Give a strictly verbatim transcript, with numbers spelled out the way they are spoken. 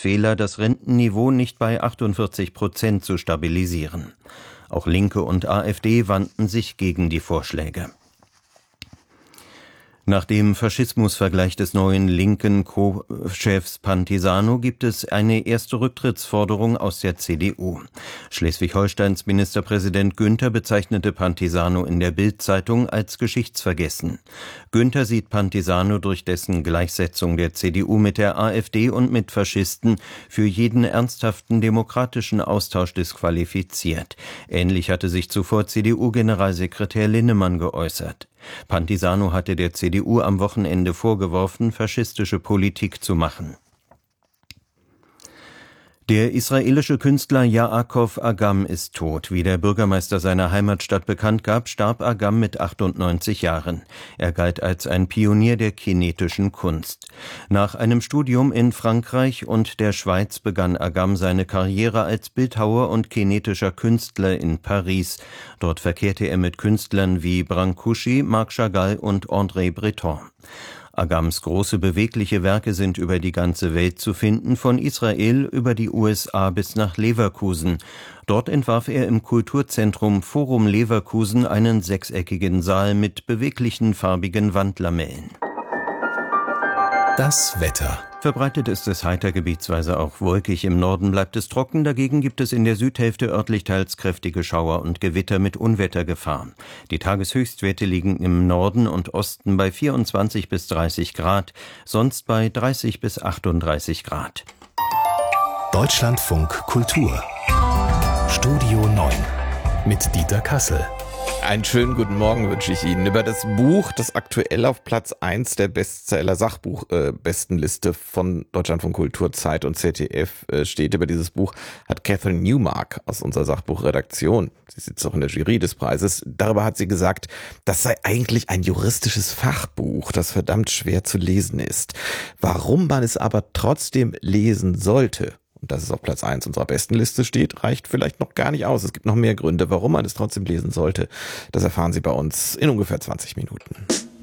Fehler, das Rentenniveau nicht bei achtundvierzig Prozent zu stabilisieren. Auch Linke und AfD wandten sich gegen die Vorschläge. Nach dem Faschismusvergleich des neuen linken Co-Chefs Pantisano gibt es eine erste Rücktrittsforderung aus der C D U. Schleswig-Holsteins Ministerpräsident Günther bezeichnete Pantisano in der Bild-Zeitung als geschichtsvergessen. Günther sieht Pantisano durch dessen Gleichsetzung der C D U mit der AfD und mit Faschisten für jeden ernsthaften demokratischen Austausch disqualifiziert. Ähnlich hatte sich zuvor C D U-Generalsekretär Linnemann geäußert. Pantisano hatte der C D U am Wochenende vorgeworfen, faschistische Politik zu machen. Der israelische Künstler Yaakov Agam ist tot. Wie der Bürgermeister seiner Heimatstadt bekannt gab, starb Agam mit achtundneunzig Jahren. Er galt als ein Pionier der kinetischen Kunst. Nach einem Studium in Frankreich und der Schweiz begann Agam seine Karriere als Bildhauer und kinetischer Künstler in Paris. Dort verkehrte er mit Künstlern wie Brancusi, Marc Chagall und André Breton. Agams große bewegliche Werke sind über die ganze Welt zu finden, von Israel über die U S A bis nach Leverkusen. Dort entwarf er im Kulturzentrum Forum Leverkusen einen sechseckigen Saal mit beweglichen farbigen Wandlamellen. Das Wetter. Verbreitet ist es heiter, gebietsweise auch wolkig. Im Norden bleibt es trocken, dagegen gibt es in der Südhälfte örtlich teils kräftige Schauer und Gewitter mit Unwettergefahr. Die Tageshöchstwerte liegen im Norden und Osten bei vierundzwanzig bis dreißig Grad, sonst bei dreißig bis achtunddreißig Grad. Deutschlandfunk Kultur. Studio neun mit Dieter Kassel. Einen schönen guten Morgen wünsche ich Ihnen. Über das Buch, das aktuell auf Platz eins der Bestseller-Sachbuch-Bestenliste äh, von Deutschlandfunk Kultur, Zeit und Z D F äh, steht. Über dieses Buch hat Catherine Newmark aus unserer Sachbuchredaktion, sie sitzt auch in der Jury des Preises, darüber hat sie gesagt, das sei eigentlich ein juristisches Fachbuch, das verdammt schwer zu lesen ist. Warum man es aber trotzdem lesen sollte, und dass es auf Platz eins unserer Bestenliste steht, reicht vielleicht noch gar nicht aus. Es gibt noch mehr Gründe, warum man es trotzdem lesen sollte. Das erfahren Sie bei uns in ungefähr zwanzig Minuten.